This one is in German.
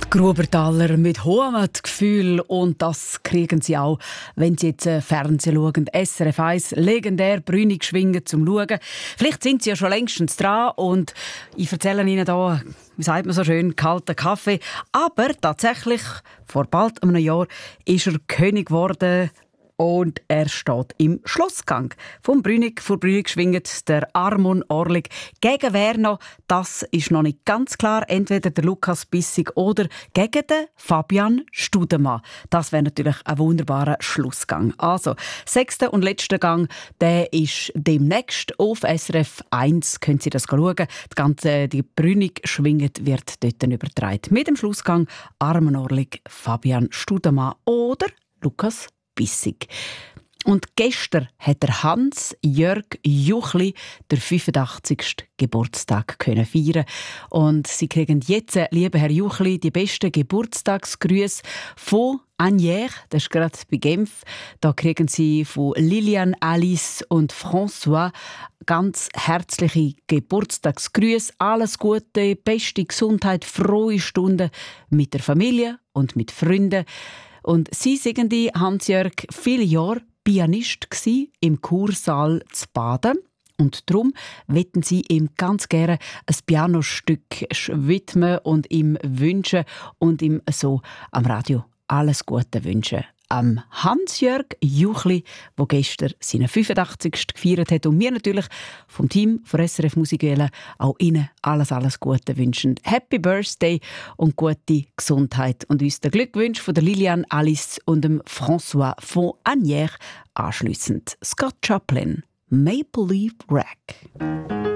Grubertaler mit hohem Gefühl, und das kriegen sie auch, wenn sie jetzt Fernsehen schauen. SRF 1, legendär, Brünig schwingen zum Schauen. Vielleicht sind sie ja schon längstens dran und ich erzähle Ihnen hier, wie sagt man so schön, kalten Kaffee. Aber tatsächlich, vor bald einem Jahr ist er König geworden. Und er steht im Schlussgang. Vor Brünig schwingt der Armon Orlik. Gegen wer noch? Das ist noch nicht ganz klar. Entweder der Lukas Bissig oder gegen den Fabian Studemann. Das wäre natürlich ein wunderbarer Schlussgang. Also, 6. und letzter Gang, der ist demnächst auf SRF 1. Können Sie das schauen. Die Brünig schwingt wird dort übertragen. Mit dem Schlussgang Armon Orlik, Fabian Studemann oder Lukas Bissig. Und gestern hat der Hans-Jörg Juchli den 85. Geburtstag feiern. Und Sie kriegen jetzt, lieber Herr Juchli, die besten Geburtstagsgrüße von Agnières, das ist gerade bei Genf. Da kriegen Sie von Lilian, Alice und François ganz herzliche Geburtstagsgrüße. Alles Gute, beste Gesundheit, frohe Stunden mit der Familie und mit Freunden. Und Sie sind Hans-Jörg viele Jahre Pianist gsi im Kursaal zu Baden. Und darum wollten Sie ihm ganz gerne ein Pianostück widmen und ihm wünschen und ihm so am Radio alles Gute wünschen. Am Hans-Jörg Juchli, der gestern seinen 85. gefeiert hat. Und wir natürlich vom Team von SRF Musikwelle auch Ihnen alles Gute wünschen. Happy Birthday und gute Gesundheit. Und uns den Glückwunsch von der Lilian, Alice und dem François von Agnières anschliessend. Scott Joplin, Maple Leaf Rack.